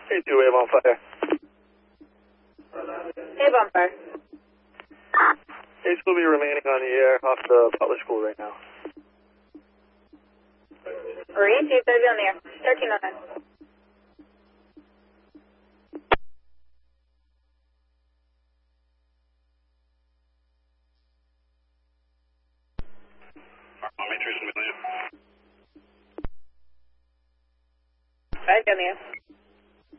Hey, 2 Wave on fire. Wave on fire. Hey, Scooby remaining on the air off the Butler School right now. Reed, see if they'll be on the air. 1309. Right on the air.